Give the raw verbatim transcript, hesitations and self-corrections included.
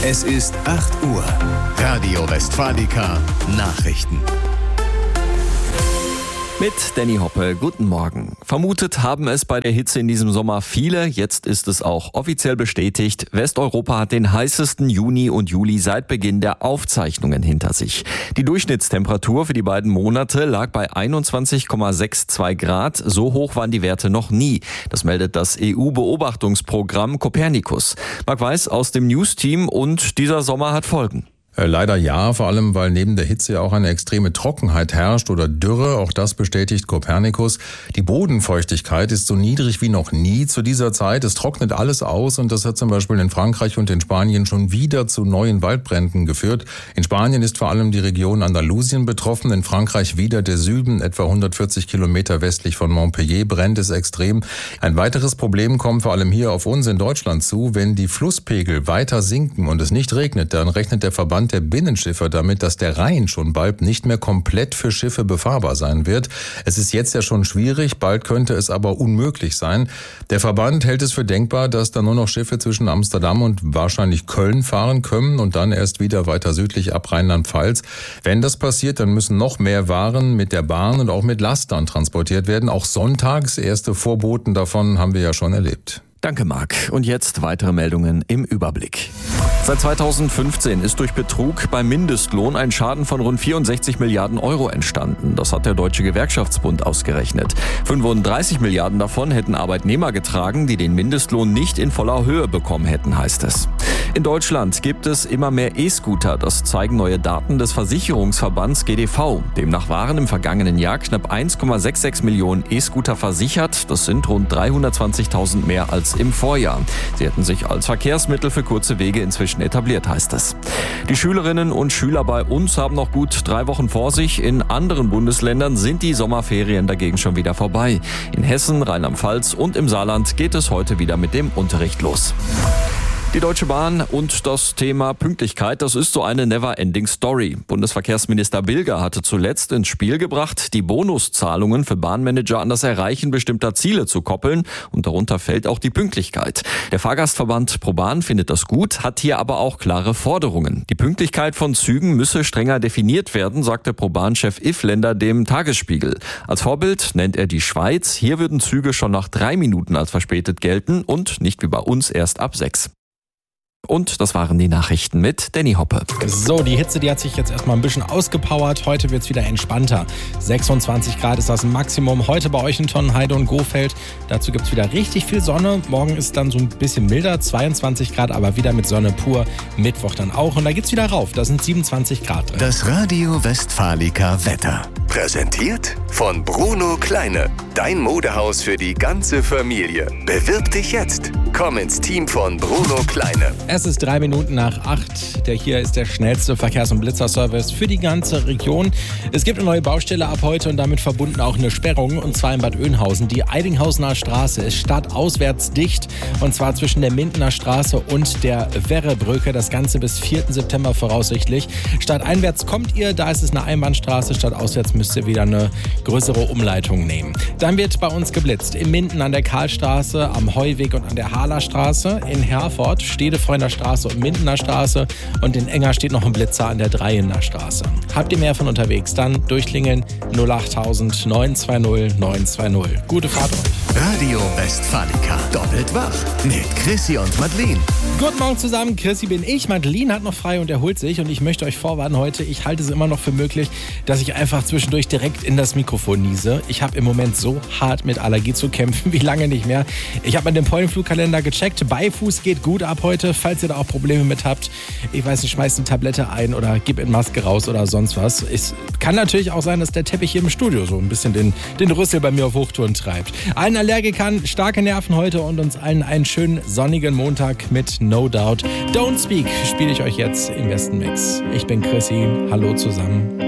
Es ist acht Uhr. Radio Westfalica Nachrichten. Mit Danny Hoppe, guten Morgen. Vermutet haben es bei der Hitze in diesem Sommer viele, jetzt ist es auch offiziell bestätigt. Westeuropa hat den heißesten Juni und Juli seit Beginn der Aufzeichnungen hinter sich. Die Durchschnittstemperatur für die beiden Monate lag bei einundzwanzig Komma zweiundsechzig Grad. So hoch waren die Werte noch nie. Das meldet das E U-Beobachtungsprogramm Copernicus. Marc Weiß aus dem News-Team, und dieser Sommer hat Folgen. Leider ja, vor allem weil neben der Hitze ja auch eine extreme Trockenheit herrscht oder Dürre. Auch das bestätigt Copernicus. Die Bodenfeuchtigkeit ist so niedrig wie noch nie zu dieser Zeit. Es trocknet alles aus, und das hat zum Beispiel in Frankreich und in Spanien schon wieder zu neuen Waldbränden geführt. In Spanien ist vor allem die Region Andalusien betroffen, in Frankreich wieder der Süden, etwa hundertvierzig Kilometer westlich von Montpellier, brennt es extrem. Ein weiteres Problem kommt vor allem hier auf uns in Deutschland zu. Wenn die Flusspegel weiter sinken und es nicht regnet, dann rechnet der Verband der Binnenschiffer damit, dass der Rhein schon bald nicht mehr komplett für Schiffe befahrbar sein wird. Es ist jetzt ja schon schwierig, bald könnte es aber unmöglich sein. Der Verband hält es für denkbar, dass dann nur noch Schiffe zwischen Amsterdam und wahrscheinlich Köln fahren können und dann erst wieder weiter südlich ab Rheinland-Pfalz. Wenn das passiert, dann müssen noch mehr Waren mit der Bahn und auch mit Lastern transportiert werden. Auch sonntags, erste Vorboten davon haben wir ja schon erlebt. Danke, Marc. Und jetzt weitere Meldungen im Überblick. Seit zweitausendfünfzehn ist durch Betrug beim Mindestlohn ein Schaden von rund vierundsechzig Milliarden Euro entstanden. Das hat der Deutsche Gewerkschaftsbund ausgerechnet. fünfunddreißig Milliarden davon hätten Arbeitnehmer getragen, die den Mindestlohn nicht in voller Höhe bekommen hätten, heißt es. In Deutschland gibt es immer mehr E-Scooter. Das zeigen neue Daten des Versicherungsverbands G D V. Demnach waren im vergangenen Jahr knapp eins Komma sechsundsechzig Millionen E-Scooter versichert. Das sind rund dreihundertzwanzigtausend mehr als im Vorjahr. Sie hätten sich als Verkehrsmittel für kurze Wege inzwischen etabliert, heißt es. Die Schülerinnen und Schüler bei uns haben noch gut drei Wochen vor sich. In anderen Bundesländern sind die Sommerferien dagegen schon wieder vorbei. In Hessen, Rheinland-Pfalz und im Saarland geht es heute wieder mit dem Unterricht los. Die Deutsche Bahn und das Thema Pünktlichkeit, das ist so eine never-ending Story. Bundesverkehrsminister Bilger hatte zuletzt ins Spiel gebracht, die Bonuszahlungen für Bahnmanager an das Erreichen bestimmter Ziele zu koppeln, und darunter fällt auch die Pünktlichkeit. Der Fahrgastverband ProBahn findet das gut, hat hier aber auch klare Forderungen. Die Pünktlichkeit von Zügen müsse strenger definiert werden, sagte ProBahn-Chef Ifländer dem Tagesspiegel. Als Vorbild nennt er die Schweiz. Hier würden Züge schon nach drei Minuten als verspätet gelten und nicht wie bei uns erst ab sechs. Und das waren die Nachrichten mit Danny Hoppe. So, die Hitze, die hat sich jetzt erstmal ein bisschen ausgepowert. Heute wird es wieder entspannter. sechsundzwanzig Grad ist das Maximum. Heute bei euch in Tonnenheide und Gohfeld. Dazu gibt es wieder richtig viel Sonne. Morgen ist dann so ein bisschen milder, zweiundzwanzig Grad, aber wieder mit Sonne pur. Mittwoch dann auch. Und da geht's wieder rauf. Da sind siebenundzwanzig Grad drin. Das Radio Westfalica Wetter. Präsentiert von Bruno Kleine. Dein Modehaus für die ganze Familie. Bewirb dich jetzt. Komm ins Team von Bruno Kleine. Es ist drei Minuten nach acht. Der hier ist der schnellste Verkehrs- und Blitzerservice für die ganze Region. Es gibt eine neue Baustelle ab heute und damit verbunden auch eine Sperrung, und zwar in Bad Oeynhausen. Die Eidinghausener Straße ist stadtauswärts dicht, und zwar zwischen der Mindener Straße und der Werrebrücke. Das Ganze bis vierten September voraussichtlich. Stadteinwärts kommt ihr, da ist es eine Einbahnstraße. Stadtauswärts müsst ihr wieder eine größere Umleitung nehmen. Dann wird bei uns geblitzt. In Minden an der Karlstraße, am Heuweg und an der Hahlerstraße. In Herford, Stedefreunde Straße und Mindener Straße, und in Enger steht noch ein Blitzer an der Dreiener Straße. Habt ihr mehr von unterwegs? Dann durchklingeln null achttausend neun zwei null neun zwei null. Gute Fahrt euch. Radio Westfalica. Doppelt wach mit Chrissy und Madeleine. Guten Morgen zusammen, Chrissy bin ich. Madeleine hat noch frei und erholt sich, und ich möchte euch vorwarnen heute, ich halte es immer noch für möglich, dass ich einfach zwischendurch direkt in das Mikrofon niese. Ich habe im Moment so hart mit Allergie zu kämpfen wie lange nicht mehr. Ich habe mal den Pollenflugkalender gecheckt. Beifuß geht gut ab heute, falls ihr da auch Probleme mit habt. Ich weiß nicht, schmeißt eine Tablette ein oder gib in Maske raus oder sonst was. Es kann natürlich auch sein, dass der Teppich hier im Studio so ein bisschen den, den Rüssel bei mir auf Hochtouren treibt. Allen Allergikern starke Nerven heute und uns allen einen schönen sonnigen Montag mit No Doubt. Don't Speak spiele ich euch jetzt im besten Mix. Ich bin Chrissy. Hallo zusammen.